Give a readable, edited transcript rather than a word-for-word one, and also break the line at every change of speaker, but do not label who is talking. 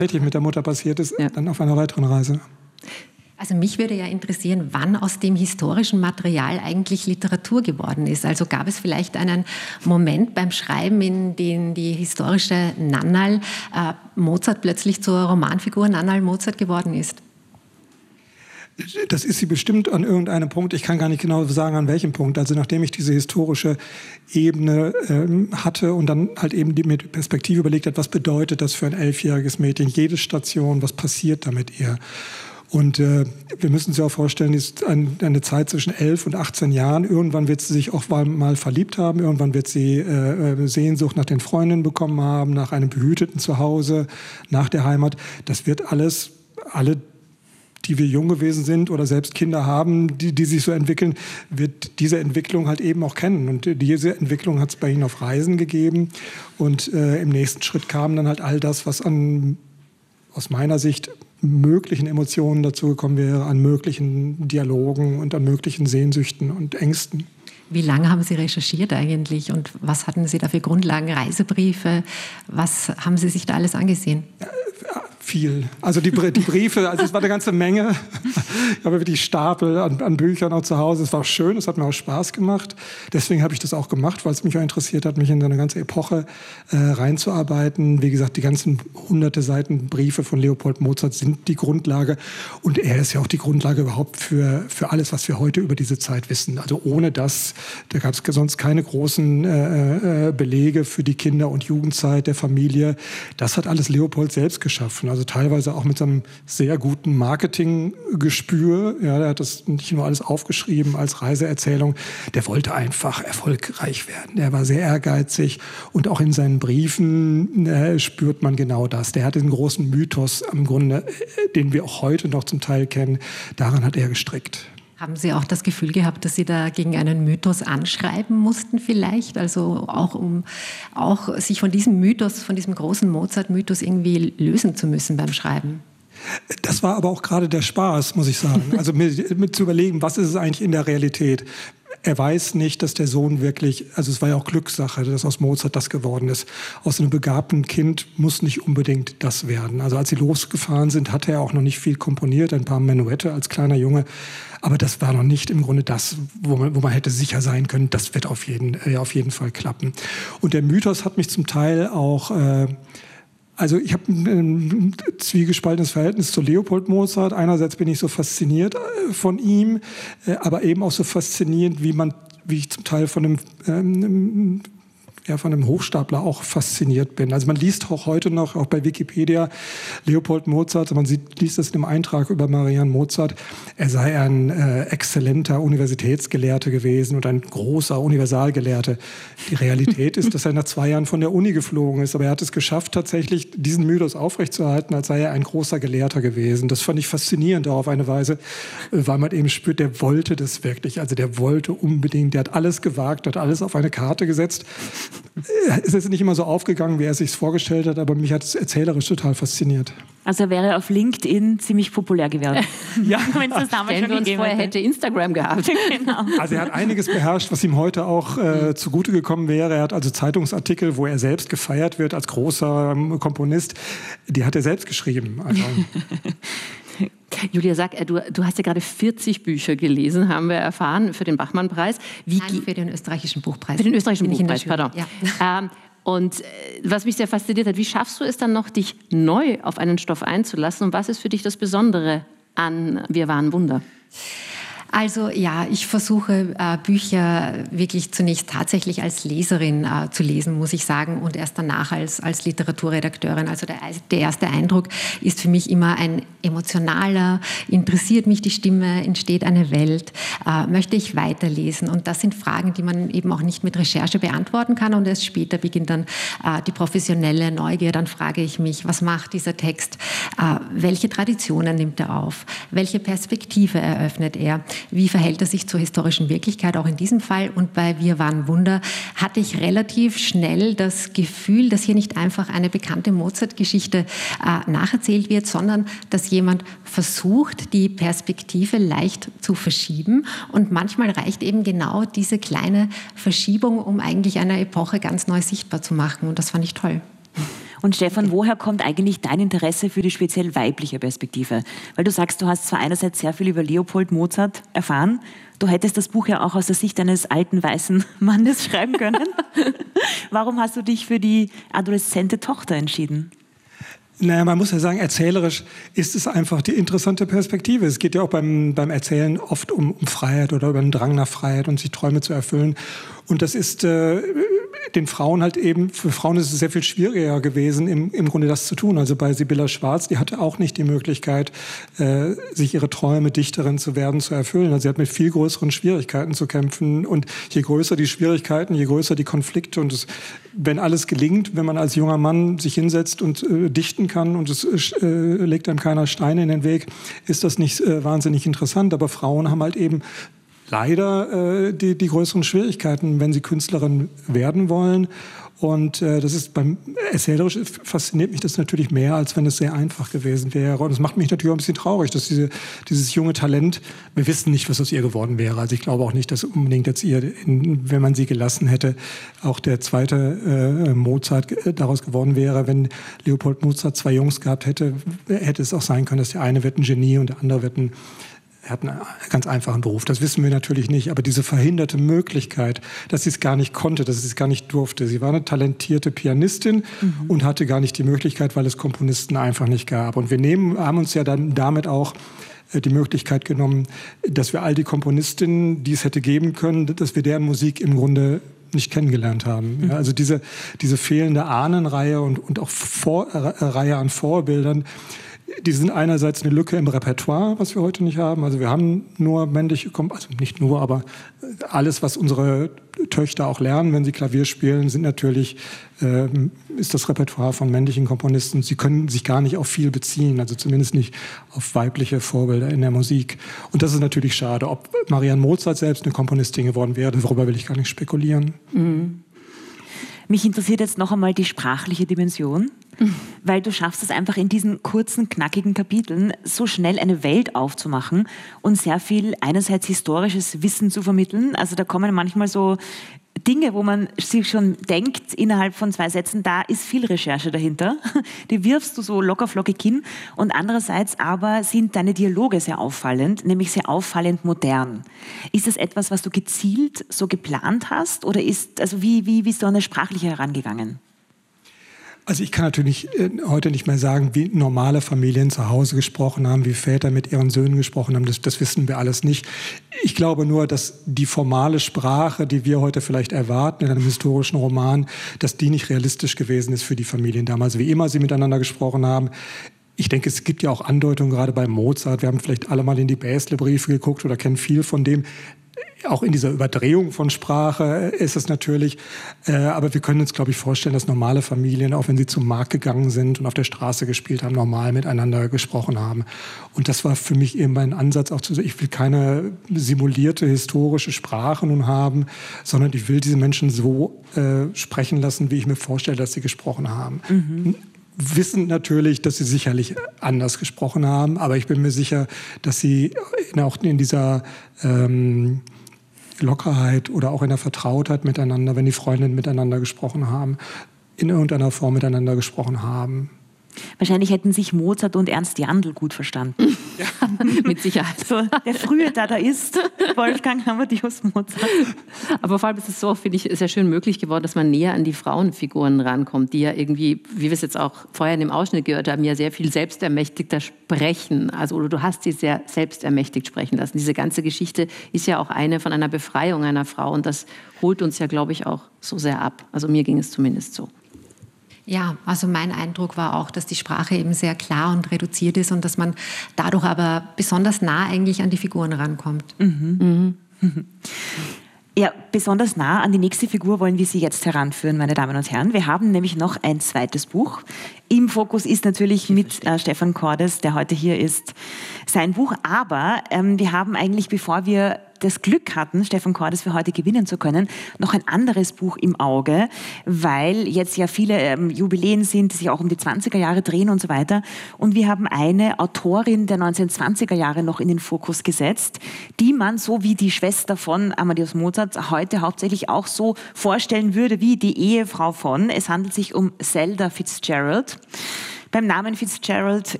mit der Mutter passiert ist, dann auf einer weiteren Reise.
Also mich würde ja interessieren, wann aus dem historischen Material eigentlich Literatur geworden ist. Also gab es vielleicht einen Moment beim Schreiben, in dem die historische Nannal Mozart plötzlich zur Romanfigur Nannal Mozart geworden ist?
Das ist sie bestimmt an irgendeinem Punkt. Ich kann gar nicht genau sagen, an welchem Punkt. Also nachdem ich diese historische Ebene hatte und dann halt eben mit Perspektive überlegt hat, was bedeutet das für ein 11-jähriges Mädchen? Jede Station, was passiert da mit ihr? Und wir müssen uns ja auch vorstellen, es ist eine Zeit zwischen 11 und 18 Jahren. Irgendwann wird sie sich auch mal verliebt haben. Irgendwann wird sie Sehnsucht nach den Freundinnen bekommen haben, nach einem behüteten Zuhause, nach der Heimat. Das wird alles, alle, die wir jung gewesen sind oder selbst Kinder haben, die sich so entwickeln, wird diese Entwicklung halt eben auch kennen. Und diese Entwicklung hat es bei ihnen auf Reisen gegeben. Und im nächsten Schritt kam dann halt all das, was aus meiner Sicht möglichen Emotionen dazu gekommen wäre, an möglichen Dialogen und an möglichen Sehnsüchten und Ängsten.
Wie lange haben Sie recherchiert eigentlich und was hatten Sie da für Grundlagen, Reisebriefe? Was haben Sie sich da alles angesehen?
Viel. Also die Briefe, also es war eine ganze Menge. Ich habe wirklich Stapel an Büchern auch zu Hause. Es war schön, es hat mir auch Spaß gemacht. Deswegen habe ich das auch gemacht, weil es mich auch interessiert hat, mich in so eine ganze Epoche reinzuarbeiten. Wie gesagt, die ganzen hunderte Seiten Briefe von Leopold Mozart sind die Grundlage. Und er ist ja auch die Grundlage überhaupt für alles, was wir heute über diese Zeit wissen. Also ohne das, da gab es sonst keine großen Belege für die Kinder- und Jugendzeit der Familie. Das hat alles Leopold selbst geschaffen. Also teilweise auch mit seinem sehr guten Marketinggespür. Ja, der hat das nicht nur alles aufgeschrieben als Reiseerzählung. Der wollte einfach erfolgreich werden. Der war sehr ehrgeizig und auch in seinen Briefen spürt man genau das. Der hat den großen Mythos im Grunde, den wir auch heute noch zum Teil kennen, daran hat er gestrickt.
Haben Sie auch das Gefühl gehabt, dass Sie da gegen einen Mythos anschreiben mussten vielleicht? Also auch um sich von diesem Mythos, von diesem großen Mozart-Mythos irgendwie lösen zu müssen beim Schreiben?
Das war aber auch gerade der Spaß, muss ich sagen. Also mit zu überlegen, was ist es eigentlich in der Realität? Er weiß nicht, dass der Sohn wirklich, also es war ja auch Glückssache, dass aus Mozart das geworden ist. Aus einem begabten Kind muss nicht unbedingt das werden. Also als sie losgefahren sind, hatte er auch noch nicht viel komponiert, ein paar Menuette als kleiner Junge. Aber das war noch nicht im Grunde das, wo man hätte sicher sein können, das wird auf jeden Fall klappen. Und der Mythos hat mich zum Teil auch... Also ich habe ein zwiegespaltenes Verhältnis zu Leopold Mozart. Einerseits bin ich so fasziniert von ihm, aber eben auch so faszinierend, wie ich zum Teil von einem Hochstapler auch fasziniert bin. Also man liest auch heute noch, auch bei Wikipedia, Leopold Mozart, liest das in einem Eintrag über Marianne Mozart, er sei ein exzellenter Universitätsgelehrter gewesen und ein großer Universalgelehrter. Die Realität ist, dass er nach 2 Jahren von der Uni geflogen ist, aber er hat es geschafft, tatsächlich diesen Mythos aufrechtzuerhalten, als sei er ein großer Gelehrter gewesen. Das fand ich faszinierend auch auf eine Weise, weil man eben spürt, der wollte das wirklich. Also der wollte unbedingt, der hat alles gewagt, hat alles auf eine Karte gesetzt. Es ist nicht immer so aufgegangen, wie er es sich vorgestellt hat, aber mich hat es erzählerisch total fasziniert.
Also er wäre auf LinkedIn ziemlich populär geworden.
Ja, wenn es das damals schon gegeben hätte Instagram gehabt.
Genau.
Also er hat einiges beherrscht, was ihm heute auch zugute gekommen wäre. Er hat also Zeitungsartikel, wo er selbst gefeiert wird als großer Komponist, die hat er selbst geschrieben. Also
Julia, sag, du hast ja gerade 40 Bücher gelesen, haben wir erfahren, für den Bachmann-Preis.
Nein, für den österreichischen Buchpreis.
Für den österreichischen Buchpreis,
pardon.
Ja. Und was mich sehr fasziniert hat, wie schaffst du es dann noch, dich neu auf einen Stoff einzulassen? Und was ist für dich das Besondere an Wir waren Wunder?
Also ja, ich versuche Bücher wirklich zunächst tatsächlich als Leserin zu lesen, muss ich sagen, und erst danach als Literaturredakteurin. Also der erste Eindruck ist für mich immer ein emotionaler, interessiert mich die Stimme, entsteht eine Welt, möchte ich weiterlesen? Und das sind Fragen, die man eben auch nicht mit Recherche beantworten kann, und erst später beginnt dann die professionelle Neugier. Dann frage ich mich, was macht dieser Text? Welche Traditionen nimmt er auf? Welche Perspektive eröffnet er? Wie verhält er sich zur historischen Wirklichkeit, auch in diesem Fall? Und bei Wir waren Wunder hatte ich relativ schnell das Gefühl, dass hier nicht einfach eine bekannte Mozart-Geschichte nacherzählt wird, sondern dass jemand versucht, die Perspektive leicht zu verschieben. Und manchmal reicht eben genau diese kleine Verschiebung, um eigentlich eine Epoche ganz neu sichtbar zu machen. Und das fand ich toll.
Und Stefan, woher kommt eigentlich dein Interesse für die speziell weibliche Perspektive? Weil du sagst, du hast zwar einerseits sehr viel über Leopold Mozart erfahren, du hättest das Buch ja auch aus der Sicht eines alten, weißen Mannes schreiben können. Warum hast du dich für die adoleszente Tochter entschieden?
Naja, man muss ja sagen, erzählerisch ist es einfach die interessante Perspektive. Es geht ja auch beim Erzählen oft um Freiheit oder über einen Drang nach Freiheit und sich Träume zu erfüllen. Und das ist den Frauen halt eben, für Frauen ist es sehr viel schwieriger gewesen, im Grunde das zu tun. Also bei Sibylla Schwarz, die hatte auch nicht die Möglichkeit, sich ihre Träume, Dichterin zu werden, zu erfüllen. Also sie hat mit viel größeren Schwierigkeiten zu kämpfen. Und je größer die Schwierigkeiten, je größer die Konflikte. Und wenn alles gelingt, wenn man als junger Mann sich hinsetzt und dichten kann und es legt einem keiner Steine in den Weg, ist das nicht wahnsinnig interessant. Aber Frauen haben halt eben leider die größeren Schwierigkeiten, wenn sie Künstlerin werden wollen. Und das ist erzählerisch fasziniert mich das natürlich mehr, als wenn es sehr einfach gewesen wäre. Und es macht mich natürlich auch ein bisschen traurig, dass dieses junge Talent, wir wissen nicht, was aus ihr geworden wäre. Also ich glaube auch nicht, dass unbedingt jetzt wenn man sie gelassen hätte, auch der zweite Mozart daraus geworden wäre. Wenn Leopold Mozart 2 Jungs gehabt hätte, hätte es auch sein können, dass der eine wird ein Genie und der andere er hat einen ganz einfachen Beruf. Das wissen wir natürlich nicht. Aber diese verhinderte Möglichkeit, dass sie es gar nicht konnte, dass sie es gar nicht durfte. Sie war eine talentierte Pianistin und hatte gar nicht die Möglichkeit, weil es Komponisten einfach nicht gab. Und wir haben uns ja dann damit auch die Möglichkeit genommen, dass wir all die Komponistinnen, die es hätte geben können, dass wir deren Musik im Grunde nicht kennengelernt haben. Ja, also diese fehlende Ahnenreihe und auch Reihe an Vorbildern, die sind einerseits eine Lücke im Repertoire, was wir heute nicht haben. Also wir haben nur männliche, also nicht nur, aber alles, was unsere Töchter auch lernen, wenn sie Klavier spielen, sind natürlich, ist das Repertoire von männlichen Komponisten. Sie können sich gar nicht auf viel beziehen, also zumindest nicht auf weibliche Vorbilder in der Musik. Und das ist natürlich schade. Ob Marianne Mozart selbst eine Komponistin geworden wäre, darüber will ich gar nicht spekulieren.
Mhm. Mich interessiert jetzt noch einmal die sprachliche Dimension, weil du schaffst es einfach in diesen kurzen, knackigen Kapiteln so schnell eine Welt aufzumachen und sehr viel einerseits historisches Wissen zu vermitteln. Also da kommen manchmal so Dinge, wo man sich schon denkt, innerhalb von 2 Sätzen, da ist viel Recherche dahinter. Die wirfst du so lockerflockig hin. Und andererseits aber sind deine Dialoge sehr auffallend, nämlich sehr auffallend modern. Ist das etwas, was du gezielt so geplant hast? Oder wie bist du an das Sprachliche herangegangen?
Also ich kann natürlich heute nicht mehr sagen, wie normale Familien zu Hause gesprochen haben, wie Väter mit ihren Söhnen gesprochen haben. Das wissen wir alles nicht. Ich glaube nur, dass die formale Sprache, die wir heute vielleicht erwarten in einem historischen Roman, dass die nicht realistisch gewesen ist für die Familien damals, wie immer sie miteinander gesprochen haben. Ich denke, es gibt ja auch Andeutungen, gerade bei Mozart. Wir haben vielleicht alle mal in die Bäsle-Briefe geguckt oder kennen viel von dem. Auch in dieser Überdrehung von Sprache ist es natürlich. Aber wir können uns, glaube ich, vorstellen, dass normale Familien, auch wenn sie zum Markt gegangen sind und auf der Straße gespielt haben, normal miteinander gesprochen haben. Und das war für mich eben mein Ansatz, auch zu sagen, ich will keine simulierte historische Sprache nun haben, sondern ich will diese Menschen so sprechen lassen, wie ich mir vorstelle, dass sie gesprochen haben. Mhm. Wissen natürlich, dass sie sicherlich anders gesprochen haben, aber ich bin mir sicher, dass sie auch in dieser Lockerheit oder auch in der Vertrautheit miteinander, wenn die Freundinnen miteinander gesprochen haben, in irgendeiner Form miteinander gesprochen haben.
Wahrscheinlich hätten sich Mozart und Ernst Jandl gut verstanden.
Ja, mit Sicherheit.
So, der frühe Dadaist, Wolfgang Amadeus Mozart.
Aber vor allem ist es so, finde ich, sehr schön möglich geworden, dass man näher an die Frauenfiguren rankommt, die ja irgendwie, wie wir es jetzt auch vorher in dem Ausschnitt gehört haben, ja sehr viel selbstermächtigter sprechen. Also oder du hast sie sehr selbstermächtigt sprechen lassen. Diese ganze Geschichte ist ja auch eine von einer Befreiung einer Frau und das holt uns ja, glaube ich, auch so sehr ab. Also mir ging es zumindest so.
Ja, also mein Eindruck war auch, dass die Sprache eben sehr klar und reduziert ist und dass man dadurch aber besonders nah eigentlich an die Figuren rankommt.
Mhm. Mhm. Ja, besonders nah an die nächste Figur wollen wir Sie jetzt heranführen, meine Damen und Herren. Wir haben nämlich noch ein zweites Buch. Im Fokus ist natürlich mit Stefan Cordes, der heute hier ist, sein Buch. Aber wir haben eigentlich, bevor wir das Glück hatten, Stefan Cordes für heute gewinnen zu können, noch ein anderes Buch im Auge, weil jetzt ja viele Jubiläen sind, die sich auch um die 20er Jahre drehen und so weiter. Und wir haben eine Autorin der 1920er Jahre noch in den Fokus gesetzt, die man, so wie die Schwester von Amadeus Mozart, heute hauptsächlich auch so vorstellen würde wie die Ehefrau von. Es handelt sich um Zelda Fitzgerald. Beim Namen Fitzgerald